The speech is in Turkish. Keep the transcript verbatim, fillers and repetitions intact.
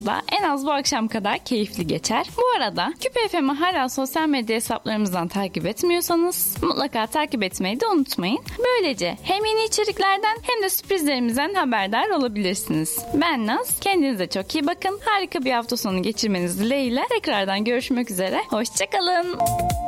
da en az bu akşam kadar keyifli geçer. Bu arada Küpe F M'i hala sosyal medya hesaplarımızdan takip etmiyorsanız mutlaka takip etmeyi de unutmayın. Böylece hem yeni içeriklerden hem de sürprizlerimizden haberdar olabilirsiniz. Ben Naz. Kendinize çok iyi bakın. Harika bir hafta sonu geçirmeniz dileğiyle tekrardan görüşmek üzere. Hoşçakalın.